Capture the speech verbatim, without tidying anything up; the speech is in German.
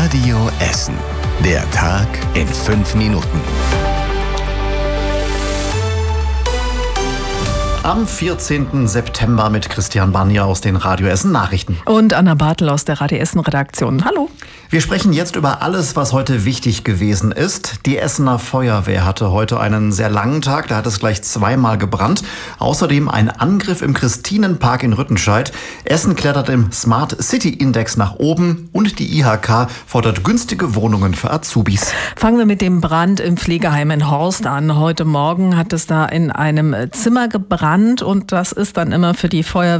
Radio Essen. Der Tag in fünf Minuten. Am vierzehnten September mit Christian Barnier aus den Radio Essen Nachrichten. Und Anna Bartel aus der Radio Essen Redaktion. Hallo. Wir sprechen jetzt über alles, was heute wichtig gewesen ist. Die Essener Feuerwehr hatte heute einen sehr langen Tag. Da hat es gleich zweimal gebrannt. Außerdem ein Angriff im Christinenpark in Rüttenscheid. Essen klettert im Smart City Index nach oben und die I H K fordert günstige Wohnungen für Azubis. Fangen wir mit dem Brand im Pflegeheim in Horst an. Heute Morgen hat es da in einem Zimmer gebrannt und das ist dann immer für die Feuerwehr